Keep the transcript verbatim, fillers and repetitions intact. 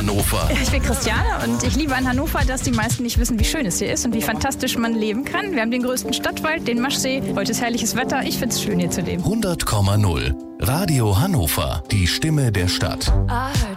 Hannover. Ich bin Christiane und ich liebe an Hannover, dass die meisten nicht wissen, wie schön es hier ist und wie fantastisch man leben kann. Wir haben den größten Stadtwald, den Maschsee. Heute ist herrliches Wetter. Ich finde es schön, hier zu leben. hundert Komma null. Radio Hannover. Die Stimme der Stadt.